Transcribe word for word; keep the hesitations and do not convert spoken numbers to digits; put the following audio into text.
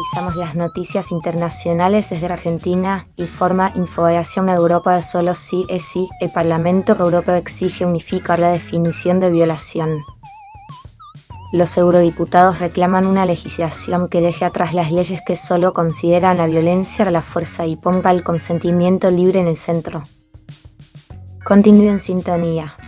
Actualizamos las noticias internacionales desde Argentina. Informa Infobae. Una Europa de solo sí es sí. El Parlamento Europeo exige unificar la definición de violación. Los eurodiputados reclaman una legislación que deje atrás las leyes que solo consideran la violencia a la fuerza y ponga el consentimiento libre en el centro. Continúe en sintonía.